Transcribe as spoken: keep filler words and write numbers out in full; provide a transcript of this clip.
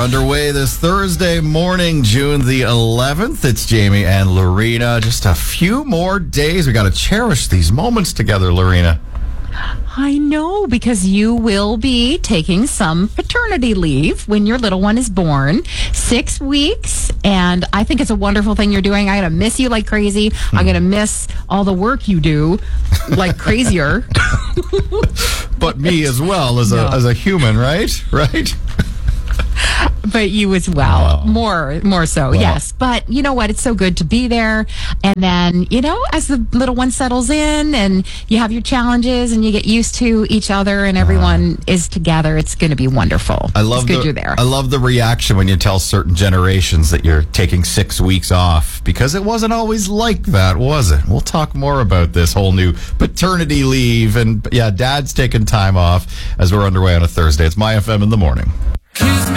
underway this Thursday morning, June the eleventh. It's Jamie and Lorena. Just a few more days. We got to cherish these moments together, Lorena. I know, because you will be taking some paternity leave when your little one is born. Six weeks, and I think it's a wonderful thing you're doing. I'm going to miss you like crazy. Hmm. I'm going to miss all the work you do like crazier. But me as well, as no. a as a human, right? Right? But you as well, oh. more more so, well. Yes. But you know what? It's so good to be there. And then, you know, as the little one settles in and you have your challenges and you get used to each other and everyone uh, is together, it's going to be wonderful. I love it's good the, you're there. I love the reaction when you tell certain generations that you're taking six weeks off, because it wasn't always like that, was it? We'll talk more about this whole new paternity leave. And yeah, Dad's taking time off as we're underway on a Thursday. It's My F M in the morning.